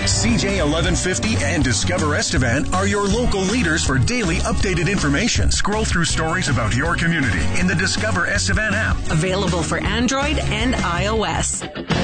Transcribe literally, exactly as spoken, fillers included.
C J eleven fifty and Discover Estevan are your local leaders for daily updated information. Scroll through stories about your community in the Discover Estevan app. Available for Android and iOS.